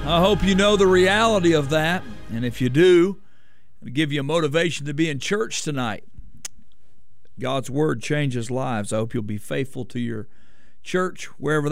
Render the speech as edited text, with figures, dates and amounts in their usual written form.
I hope you know the reality of that. And if you do, it'll give you a motivation to be in church tonight. God's Word changes lives. I hope you'll be faithful to your church wherever